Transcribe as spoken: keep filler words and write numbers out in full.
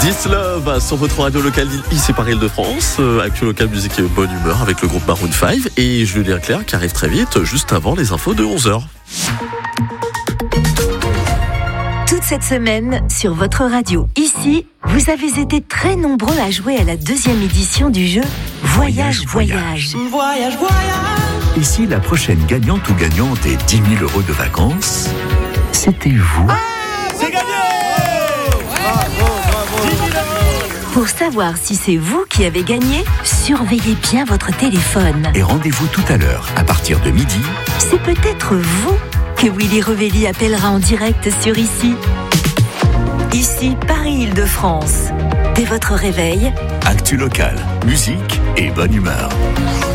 This Love sur votre radio locale ici par Île-de-France. Euh, Actu local musique et bonne humeur avec le groupe Maroon cinq et Julien Clerc qui arrive très vite juste avant les infos de onze heures. Toute cette semaine, sur votre radio, ici, vous avez été très nombreux à jouer à la deuxième édition du jeu Voyage, Voyage. Voyage, voyage. voyage. Et si la prochaine gagnante ou gagnant des dix mille euros de vacances, c'était vous? Ah, c'est gagné! Bravo, bravo! dix mille euros! Pour savoir si c'est vous qui avez gagné, surveillez bien votre téléphone. Et rendez-vous tout à l'heure, à partir de midi. C'est peut-être vous que Willy Revelli appellera en direct sur Ici. Ici, Paris-Île-de-France. Dès votre réveil, Actu local, musique et bonne humeur.